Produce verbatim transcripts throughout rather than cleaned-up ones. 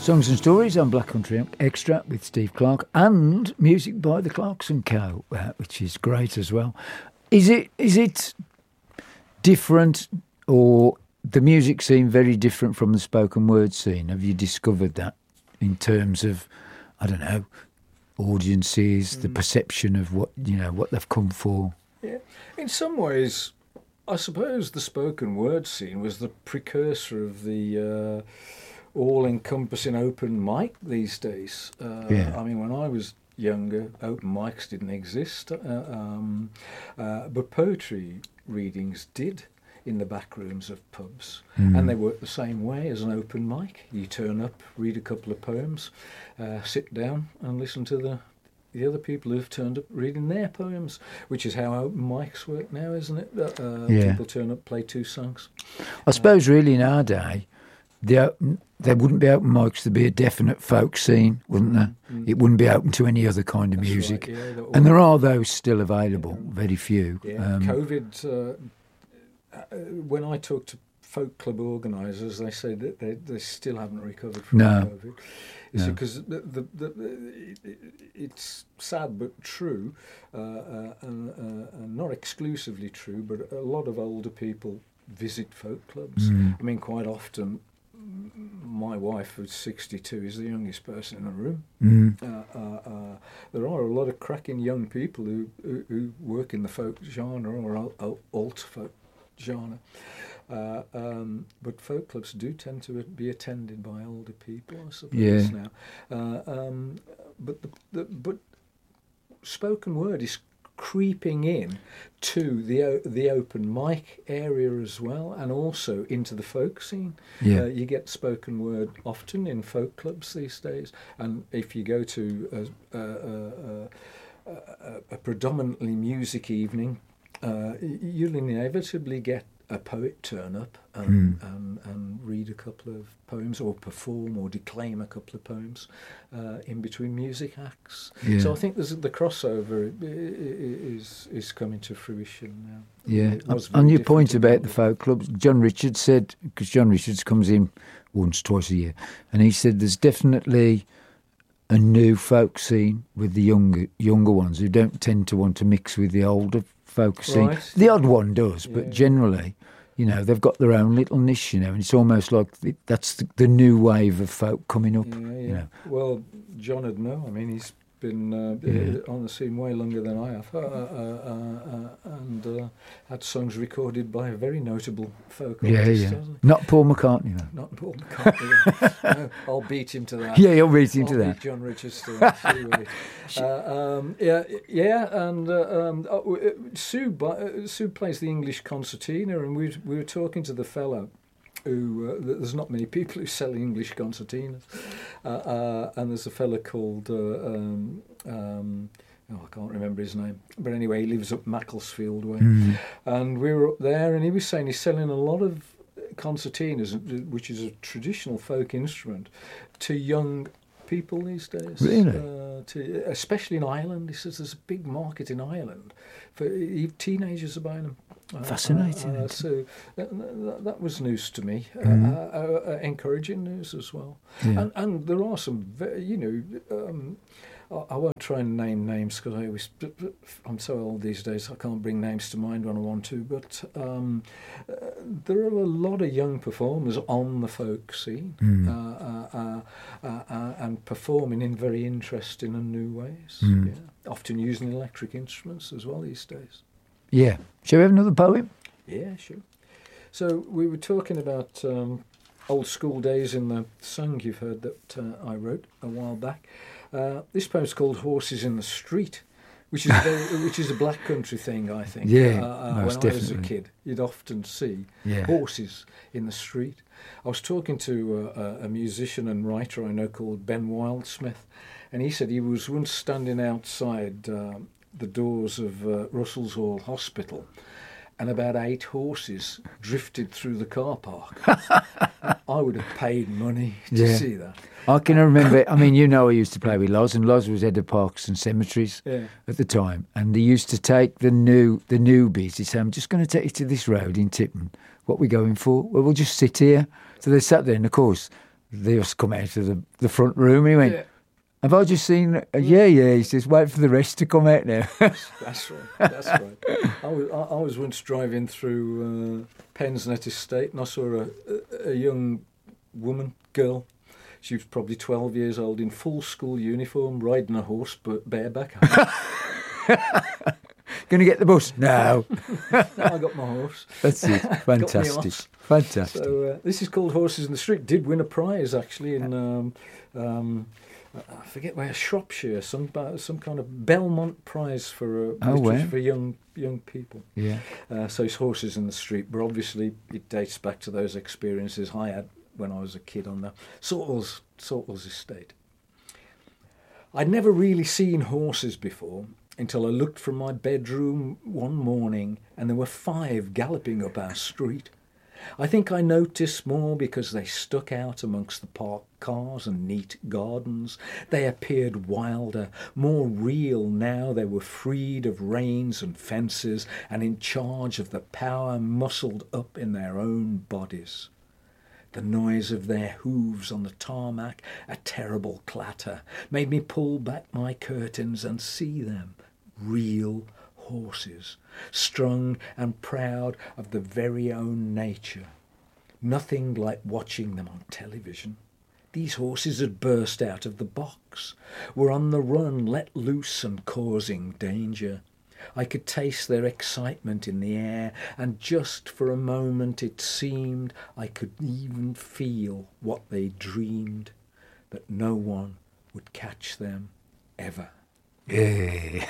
Songs and Stories on Black Country Extra with Steve Clark, and music by the Clarkson Co, uh, which is great as well. Is it is it different, or the music scene very different from the spoken word scene? Have you discovered that in terms of, I don't know, audiences, mm. the perception of what, you know, what they've come for? Yeah, in some ways, I suppose the spoken word scene was the precursor of the uh, all-encompassing open mic these days. Uh, yeah. I mean, when I was younger, open mics didn't exist, uh, um, uh, but poetry readings did in the back rooms of pubs, mm. and they work the same way as an open mic. You turn up, read a couple of poems, uh, sit down and listen to the the other people who've turned up reading their poems, which is how open mics work now, isn't it? Uh, yeah. People turn up, play two songs. I suppose uh, really in our day, there, there wouldn't be open mics, there'd be a definite folk scene, wouldn't there? Mm. It wouldn't be open to any other kind of That's music. Right, yeah, and there are those still available, yeah. very few. Yeah. Um, COVID, uh, when I talk to folk club organisers, they say that they, they still haven't recovered from no. COVID. It's no. because the, the, the, the, it, it's sad but true, uh, uh, and, uh, and not exclusively true, but a lot of older people visit folk clubs. Mm. I mean, quite often, my wife, who's sixty-two, is the youngest person in the room. Mm. Uh, uh, uh, there are a lot of cracking young people who, who, who work in the folk genre or alt folk genre. Uh, um, but folk clubs do tend to be attended by older people, I suppose, yeah. now. Uh, um, but the, the, but spoken word is creeping in to the the open mic area as well, and also into the folk scene. Yeah. Uh, you get spoken word often in folk clubs these days, and if you go to a, a, a, a, a predominantly music evening, uh, you'll inevitably get a poet turn up and, mm. and, and read a couple of poems, or perform or declaim a couple of poems uh, in between music acts. Yeah. So I think there's, the crossover is is coming to fruition now. Yeah, on your point about the folk clubs, John Richards said, because John Richards comes in once, twice a year, and he said there's definitely a new folk scene with the younger younger ones who don't tend to want to mix with the older folk scene. Right. The odd one does, yeah. but generally, you know, they've got their own little niche, you know, and it's almost like the, that's the, the new wave of folk coming up. Yeah, yeah. You know. Well, John would know. I mean, he's been uh, yeah. on the scene way longer than I have, uh, uh, uh, uh, and uh, had songs recorded by a very notable folk yeah, artist. Yeah, Hasn't he? Not Paul McCartney, though. Not Paul McCartney. No, I'll beat him to that. Yeah, you'll beat him I'll to beat that. John Richards to that. uh, um, yeah, yeah, and uh, um, uh, Sue, uh, Sue plays the English concertina, and we we were talking to the fellow. Who uh, there's not many people who sell English concertinas, uh, uh, and there's a fella called uh, um, um, oh, I can't remember his name, but anyway, he lives up Macclesfield way, mm. and we were up there, and he was saying he's selling a lot of concertinas, which is a traditional folk instrument, to young people these days. Really? Uh, to, especially in Ireland. He says there's a big market in Ireland for teenagers are buying them. Fascinating. Uh, uh, so that, that, that was news to me, mm. uh, uh, uh, encouraging news as well. Yeah. And, and there are some, very, you know, um, I, I won't try and name names because I always, I'm so old these days I can't bring names to mind when I want to. But um, uh, there are a lot of young performers on the folk scene mm. uh, uh, uh, uh, and performing in very interesting and new ways. Mm. Yeah. Often using electric instruments as well these days. Yeah. Shall we have another poem? Yeah, sure. So we were talking about um, old school days in the song you've heard that uh, I wrote a while back. Uh, this poem's called Horses in the Street, which is a very, which is a black country thing, I think. Yeah, uh, uh, most when I was a definitely. kid, you'd often see yeah. horses in the street. I was talking to uh, a musician and writer I know called Ben Wildsmith, and he said he was once standing outside um, the doors of uh, Russell's Hall Hospital, and about eight horses drifted through the car park. I would have paid money to yeah. see that. I can remember, I mean, you know, I used to play with Loz, and Loz was head of parks and cemeteries yeah. at the time, and they used to take the new the newbies. He'd say, I'm just going to take you to this road in Tipton. What are we going for? Well, we'll just sit here. So they sat there, and of course, they just come out of the, the front room. He went, Yeah. have I just seen... Uh, yeah, yeah. He says, wait for the rest to come out now. That's right. That's right. I was, I, I was once driving through uh, Pensnet Estate, and I saw a, a, a young woman, girl. She was probably twelve years old, in full school uniform, riding a horse, but bareback. Going to get the bus? No. No, I got my horse. That's it. Fantastic. horse. Fantastic. So uh, this is called Horses in the Street. Did win a prize actually in um, um, I forget where, Shropshire, some some kind of Belmont prize for uh, Oh, literature wow. for young young people. Yeah. Uh, so it's Horses in the Street, but obviously it dates back to those experiences I had when I was a kid on the Saltwell's Saltwell's estate. I'd never really seen horses before until I looked from my bedroom one morning and there were five galloping up our street. I think I noticed more because they stuck out amongst the parked cars and neat gardens. They appeared wilder, more real now they were freed of reins and fences and in charge of the power muscled up in their own bodies. The noise of their hooves on the tarmac, a terrible clatter, made me pull back my curtains and see them, real horses, strong and proud of the very own nature. Nothing like watching them on television. These horses had burst out of the box, were on the run, let loose and causing danger. I could taste their excitement in the air, and just for a moment it seemed I could even feel what they dreamed, that no one would catch them ever. Yeah.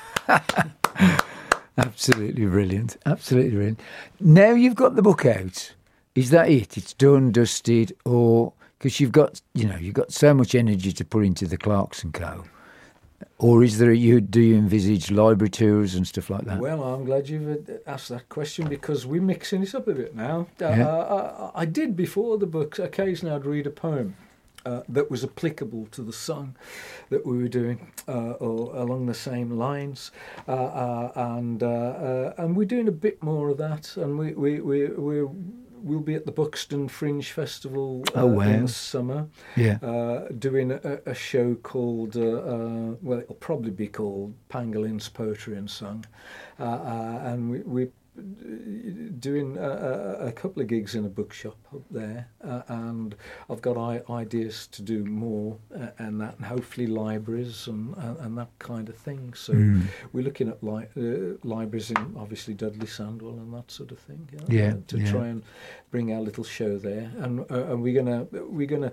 Absolutely brilliant. Absolutely brilliant. Now you've got the book out. Is that it? It's done, dusted, or because you've got, you know, you've got so much energy to put into the Clarks and Co. Or is there, you do you envisage library tours and stuff like that? Well, I'm glad you've asked that question because we're mixing it up a bit now. Yeah. Uh, I, I did before the book. Occasionally, I'd read a poem uh, that was applicable to the song that we were doing, uh, or along the same lines, uh, uh, and uh, uh, and we're doing a bit more of that. And we we we we're. We'll be at the Buxton Fringe Festival uh, Oh, wow. in the summer, Yeah. uh, doing a, a show called, uh, uh, well, it'll probably be called Pangolin's Poetry and Song. Uh, uh, and we, we're doing a, a, a couple of gigs in a bookshop up there. Uh, and I've got I- ideas to do more uh, and that, and hopefully libraries and, and, and that kind of thing. So Mm. we're looking at li- uh, libraries in obviously Dudley Sandwell and that sort of thing. you know, Yeah, uh, to yeah. try and bring our little show there, and uh, and we're gonna we're gonna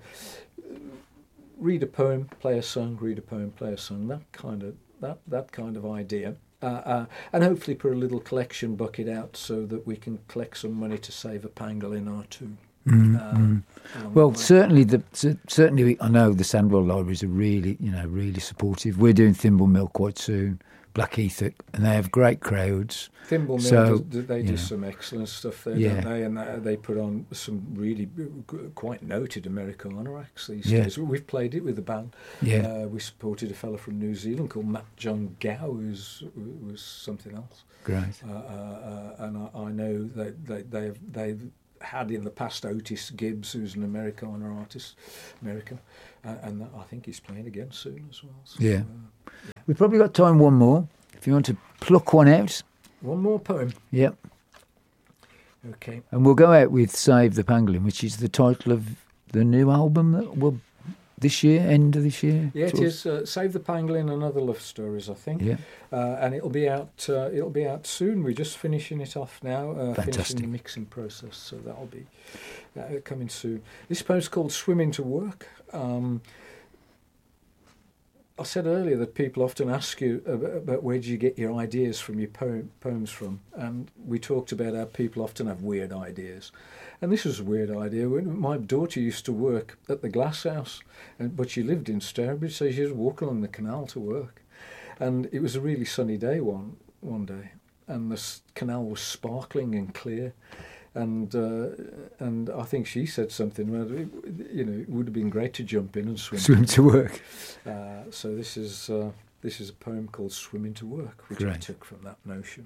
read a poem, play a song, read a poem, play a song. That kind of that that kind of idea, uh, uh, and hopefully put a little collection bucket out so that we can collect some money to save a pangolin or two. Mm, uh, mm. along Well, the way. certainly the cer- certainly we- I know the Sandwell Libraries are really, you know, really supportive. We're doing Thimble Mill quite soon, Blackheath, and they have great crowds. Thimble Mill, So, does, they you do know. some excellent stuff there, Yeah. don't they? And they, they put on some really g- quite noted Americana acts these Yeah. days. We've played it with the band. Yeah, Uh, we supported a fellow from New Zealand called Matt John Gow, who's was something else. great. Uh, uh, uh, and I, I know that they, they've they've had in the past Otis Gibbs, who's an Americana artist, American, uh, and that, I think he's playing again soon as well. So, Yeah. uh, We've probably got time one more. If you want to pluck one out, one more poem. yep. Okay. And we'll go out with Save the Pangolin, which is the title of the new album that will this year, end of this year. Yeah, it sort of? is. Uh, Save the Pangolin and Other Love Stories, I think. Yeah, Uh, and it'll be out. Uh, it'll be out soon. We're just finishing it off now, uh, finishing Fantastic. the mixing process. So that'll be uh, coming soon. This poem's called "Swimming to Work." Um, I said earlier that people often ask you about, about where do you get your ideas from, your poem, poems from, and we talked about how people often have weird ideas. And this was a weird idea. When my daughter used to work at the glass house, and, but she lived in Stourbridge, so she was walking along the canal to work. And it was a really sunny day one one day, and the s- canal was sparkling and clear. And uh, and I think she said something, well, it, you know, it would have been great to jump in and swim. Swim to Work. Uh, so this is uh, this is a poem called "Swimming to Work," which I Great. took from that notion.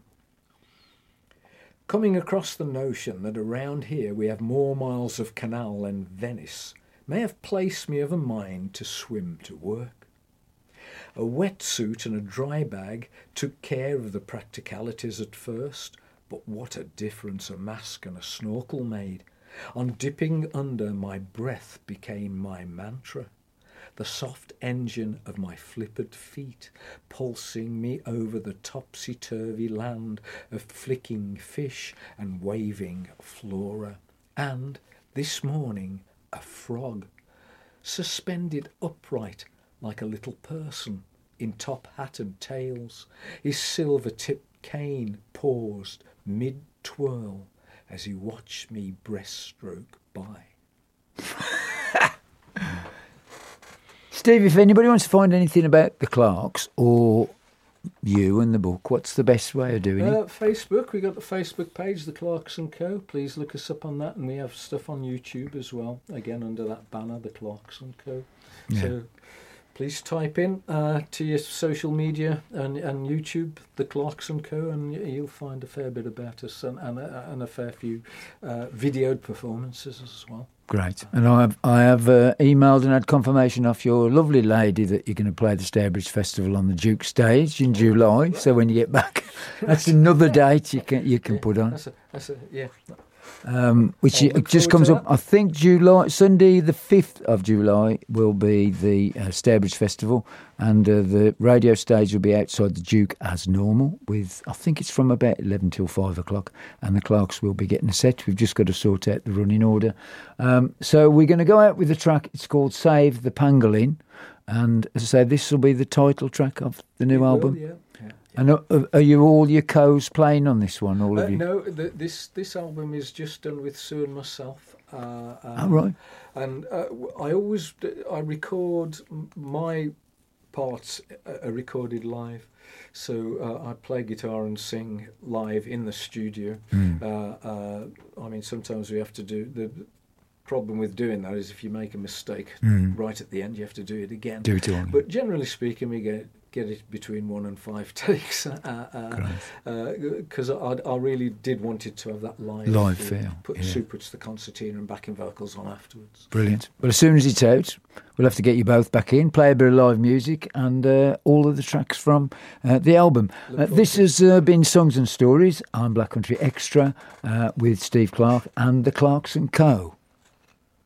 Coming across the notion that around here we have more miles of canal than Venice, may have placed me of a mind to swim to work. A wetsuit and a dry bag took care of the practicalities at first, but what a difference a mask and a snorkel made. On dipping under, my breath became my mantra. The soft engine of my flippered feet, pulsing me over the topsy-turvy land of flicking fish and waving flora. And, this morning, a frog, suspended upright like a little person in top hat and tails, his silver-tipped cane paused mid-twirl as he watched me breaststroke by. Steve, if anybody wants to find anything about the Clarks or you and the book, what's the best way of doing uh, it? Facebook, we got the Facebook page, The Clarks and Co. Please look us up on that, and we have stuff on YouTube as well, again under that banner, The Clarks and Co. Yeah. So please type in uh, to your social media and, and YouTube, The Clarks and Co, and you'll find a fair bit about us and, and, a, and a fair few uh, videoed performances as well. Great. And I have I have uh, emailed and had confirmation off your lovely lady that you're going to play the Stourbridge Festival on the Duke stage in July. So when you get back, that's another date you can you can yeah, put on. That's a, that's a, yeah. Um, which I'll it just comes up, I think, July, Sunday the fifth of July will be the uh, Stourbridge Festival, and uh, the radio stage will be outside the Duke as normal, with, I think it's from about eleven till five o'clock, and the Clarks will be getting a set. We've just got to sort out the running order. Um, so we're going to go out with a track. It's called Save the Pangolin, and as I say, this will be the title track of the new It album. will, yeah. Yeah. And are, are you all your co's playing on this one, all Uh, of you? no, the, this this album is just done with Sue and myself. Uh, um, Oh, right. And uh, I always I record my parts are recorded live, so uh, I play guitar and sing live in the studio. Mm. Uh, uh, I mean, sometimes we have to do the problem with doing that is if you make a mistake Mm. right at the end, you have to do it again. Do it all. But generally speaking, we get get it between one and five takes, because uh, uh, I, I really did want it to have that live, Live feel. feel, Put yeah. Sue puts the concertina and backing vocals on afterwards. Brilliant. Well, as soon as it's out, we'll have to get you both back in, play a bit of live music and uh, all of the tracks from uh, the album. Uh, this has uh, been Songs and Stories. I'm Black Country Extra uh, with Steve Clark and the Clarks and Co.